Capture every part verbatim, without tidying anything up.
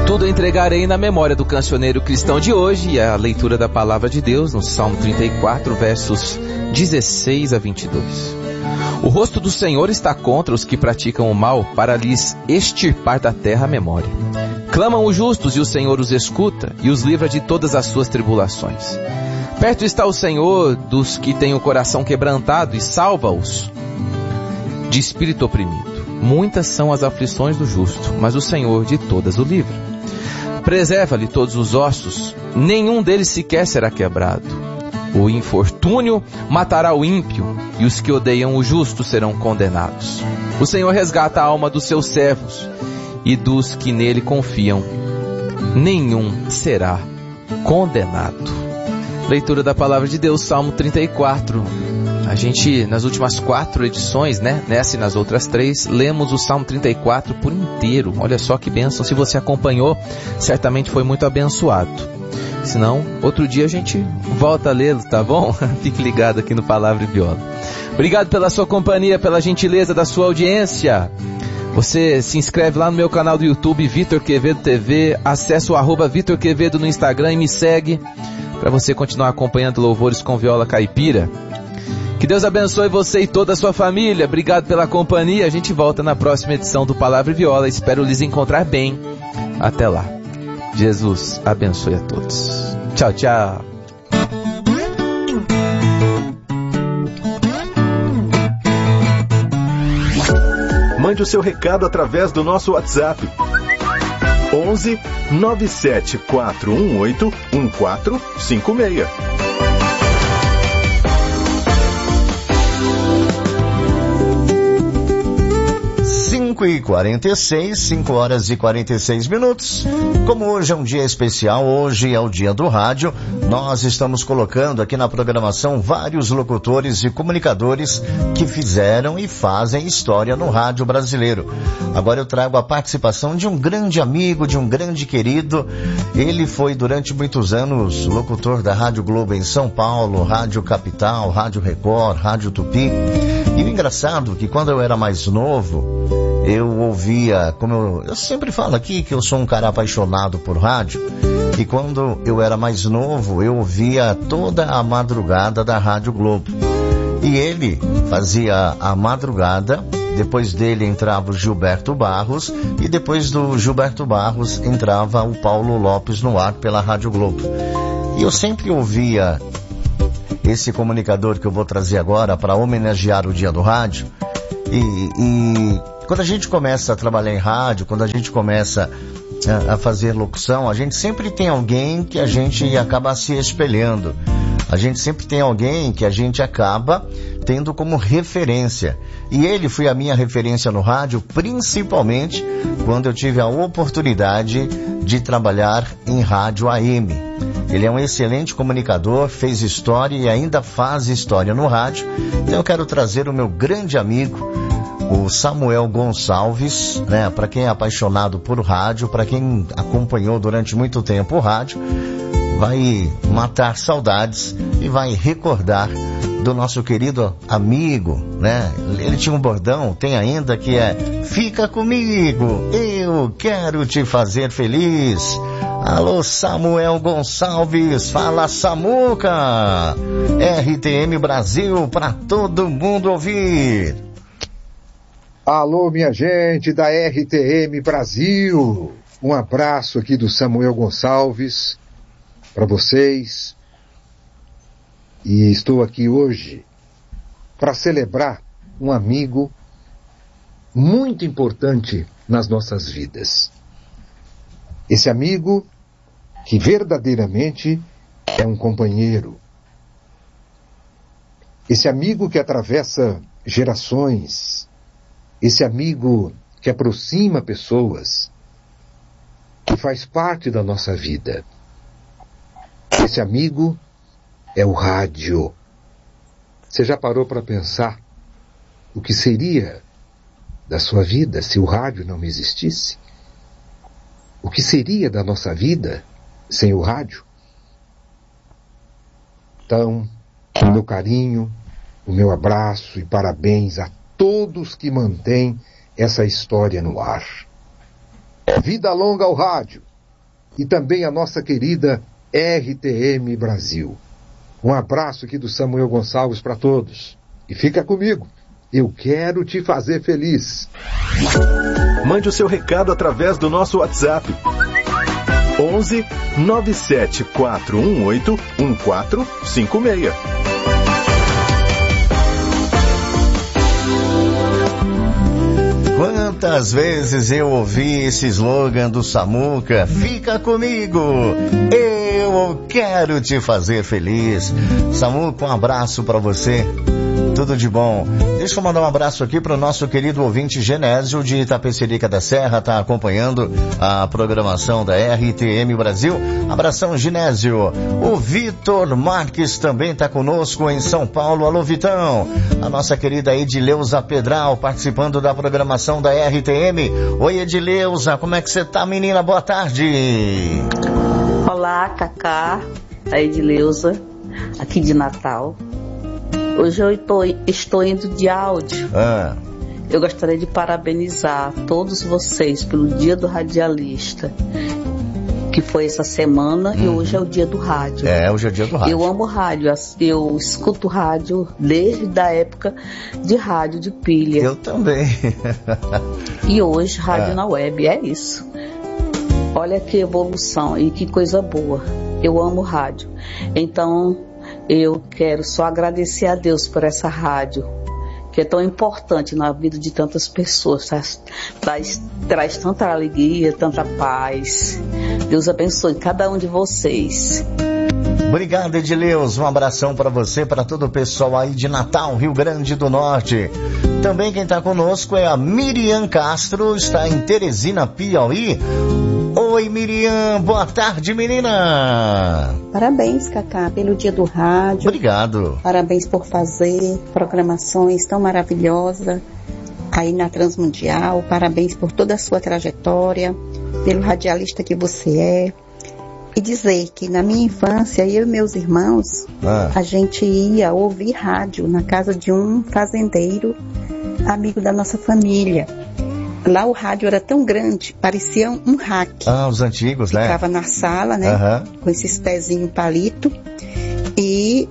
Tudo entregarei na memória do cancioneiro cristão de hoje, e a leitura da palavra de Deus no Salmo trinta e quatro, versos dezesseis a vinte e dois. O rosto do Senhor está contra os que praticam o mal, para lhes extirpar da terra a memória. Clamam os justos e o Senhor os escuta e os livra de todas as suas tribulações. Perto está o Senhor dos que têm o coração quebrantado e salva-os de espírito oprimido. Muitas são as aflições do justo, mas o Senhor de todas o livra. Preserva-lhe todos os ossos, nenhum deles sequer será quebrado. O infortúnio matará o ímpio, e os que odeiam o justo serão condenados. O Senhor resgata a alma dos seus servos, e dos que nele confiam, nenhum será condenado. Leitura da palavra de Deus, Salmo trinta e quatro. A gente, nas últimas quatro edições, né, nessa e nas outras três, lemos o Salmo trinta e quatro por inteiro. Olha só que bênção. Se você acompanhou, certamente foi muito abençoado. Se não, outro dia a gente volta a lê-lo, tá bom? Fique ligado aqui no Palavra e Viola. Obrigado pela sua companhia, pela gentileza da sua audiência. Você se inscreve lá no meu canal do YouTube, Vitor Quevedo T V, acessa o arroba Vitor Quevedo no Instagram e me segue para você continuar acompanhando louvores com viola caipira. Que Deus abençoe você e toda a sua família. Obrigado pela companhia. A gente volta na próxima edição do Palavra e Viola. Espero lhes encontrar bem. Até lá. Jesus abençoe a todos. Tchau, tchau. Mande o seu recado através do nosso WhatsApp. onze nove sete quatro um oito um quatro cinco seis. cinco e quarenta e seis, cinco horas e quarenta e seis minutos. Como hoje é um dia especial, hoje é o dia do rádio, nós estamos colocando aqui na programação vários locutores e comunicadores que fizeram e fazem história no rádio brasileiro. Agora eu trago a participação de um grande amigo, de um grande querido. Ele foi durante muitos anos locutor da Rádio Globo em São Paulo, Rádio Capital, Rádio Record, Rádio Tupi. E o engraçado é que quando eu era mais novo, eu ouvia, como eu, eu sempre falo aqui que eu sou um cara apaixonado por rádio, e quando eu era mais novo, eu ouvia toda a madrugada da Rádio Globo. E ele fazia a madrugada, depois dele entrava o Gilberto Barros, e depois do Gilberto Barros entrava o Paulo Lopes no ar pela Rádio Globo. E eu sempre ouvia esse comunicador que eu vou trazer agora para homenagear o Dia do Rádio. E, e quando a gente começa a trabalhar em rádio, quando a gente começa a, a fazer locução, a gente sempre tem alguém que a gente acaba se espelhando. A gente sempre tem alguém que a gente acaba tendo como referência. E ele foi a minha referência no rádio, principalmente quando eu tive a oportunidade de trabalhar em rádio A M. Ele é um excelente comunicador, fez história e ainda faz história no rádio. Então eu quero trazer o meu grande amigo, o Samuel Gonçalves, né? Para quem é apaixonado por rádio, para quem acompanhou durante muito tempo o rádio, vai matar saudades e vai recordar do nosso querido amigo, né? Ele tinha um bordão, tem ainda, que é: fica comigo, eu quero te fazer feliz. Alô, Samuel Gonçalves, fala Samuca, R T M Brasil para todo mundo ouvir. Alô, minha gente da R T M Brasil, um abraço aqui do Samuel Gonçalves para vocês. E estou aqui hoje para celebrar um amigo muito importante nas nossas vidas. Esse amigo que verdadeiramente é um companheiro. Esse amigo que atravessa gerações. Esse amigo que aproxima pessoas, que faz parte da nossa vida. Esse amigo é o rádio. Você já parou para pensar o que seria da sua vida se o rádio não existisse? O que seria da nossa vida sem o rádio? Então, o meu carinho, o meu abraço e parabéns a todos que mantêm essa história no ar. Vida longa ao rádio, e também a nossa querida R T M Brasil. Um abraço aqui do Samuel Gonçalves para todos. E fica comigo. Eu quero te fazer feliz. Mande o seu recado através do nosso WhatsApp. onze nove sete quatro um oito um quatro cinco seis. Quantas vezes eu ouvi esse slogan do Samuca, fica comigo, eu quero te fazer feliz. Samuca, um abraço para você, tudo de bom. Deixa eu mandar um abraço aqui para o nosso querido ouvinte Genésio de Itapecerica da Serra, tá acompanhando a programação da R T M Brasil. Abração, Genésio. O Vitor Marques também tá conosco em São Paulo. Alô, Vitão. A nossa querida Edileuza Pedral participando da programação da R T M. Oi, Edileuza, como é que você tá, menina? Boa tarde. Olá, Cacá, a Edileuza, aqui de Natal. Hoje eu tô, estou indo de áudio. Ah. Eu gostaria de parabenizar todos vocês pelo Dia do Radialista, que foi essa semana, hum. e hoje é o Dia do Rádio. É, hoje é o Dia do Rádio. Eu amo rádio, eu escuto rádio desde a época de rádio de pilha. Eu também. E hoje, rádio ah. na web, é isso. Olha que evolução e que coisa boa. Eu amo rádio. Então, eu quero só agradecer a Deus por essa rádio, que é tão importante na vida de tantas pessoas, traz, traz, traz tanta alegria, tanta paz. Deus abençoe cada um de vocês. Obrigado, Edileus. Um abração para você, para todo o pessoal aí de Natal, Rio Grande do Norte. Também quem está conosco é a Miriam Castro, está em Teresina, Piauí. Oi, Miriam, boa tarde, menina. Parabéns, Cacá, pelo Dia do Rádio. Obrigado. Parabéns por fazer programações tão maravilhosas aí na Transmundial. Parabéns por toda a sua trajetória, pelo radialista que você é. E dizer que na minha infância, eu e meus irmãos, ah. a gente ia ouvir rádio na casa de um fazendeiro, amigo da nossa família. Lá o rádio era tão grande, parecia um rack. Ah, os antigos, né? Ficava na sala, né? Uhum. Com esses pezinhos palito. E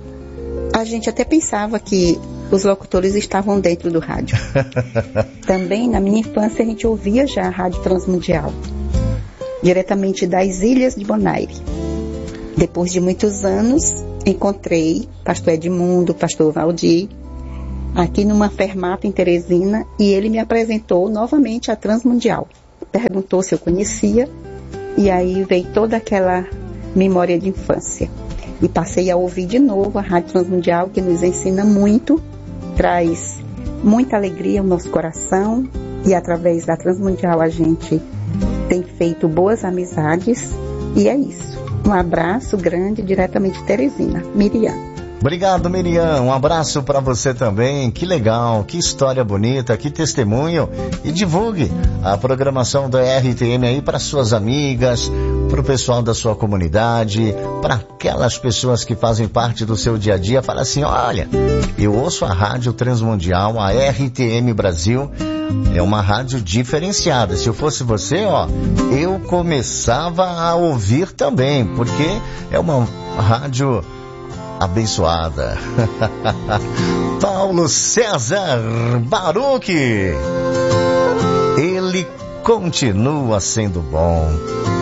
a gente até pensava que os locutores estavam dentro do rádio. Também, na minha infância, a gente ouvia já a Rádio Transmundial, diretamente das Ilhas de Bonaire. Depois de muitos anos, encontrei pastor Edmundo, pastor Valdir, aqui numa fermata em Teresina, e ele me apresentou novamente a Transmundial. Perguntou se eu conhecia, e aí veio toda aquela memória de infância. E passei a ouvir de novo a Rádio Transmundial, que nos ensina muito, traz muita alegria ao nosso coração, e através da Transmundial a gente tem feito boas amizades, e é isso. Um abraço grande diretamente de Teresina. Miriam. Obrigado, Miriam. Um abraço para você também. Que legal, que história bonita, que testemunho. E divulgue a programação da R T M aí para suas amigas, para o pessoal da sua comunidade, para aquelas pessoas que fazem parte do seu dia a dia. Fala assim, olha, eu ouço a Rádio Transmundial, a R T M Brasil. É uma rádio diferenciada. Se eu fosse você, ó, eu começava a ouvir também, porque é uma rádio abençoada. Paulo César Baruch, ele continua sendo bom.